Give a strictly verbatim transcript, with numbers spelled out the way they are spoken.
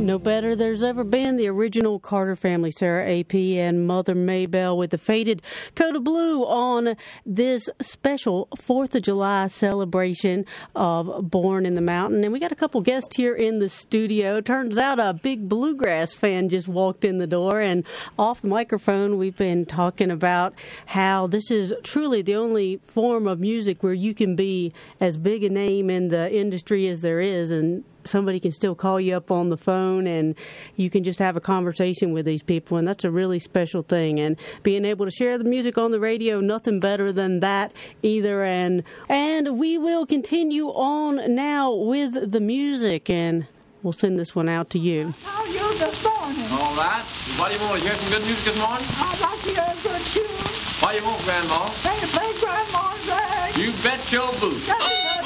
No better there's ever been. The original Carter family, Sarah A P and Mother Maybelle, with the faded coat of blue on this special fourth of July celebration of Born in the Mountain. And we got a couple guests here in the studio. Turns out a big bluegrass fan just walked in the door, and off the microphone we've been talking about how this is truly the only form of music where you can be as big a name in the industry as there is, and somebody can still call you up on the phone and you can just have a conversation with these people, and that's a really special thing. And being able to share the music on the radio, nothing better than that either. And and we will continue on now with the music, and we'll send this one out to you. How are you this morning? All right. What do you want? You hear some good music this morning? I'd like to hear a good tune. What do you want, Grandma? Play, play Grandma's Rag. You bet your boots. That's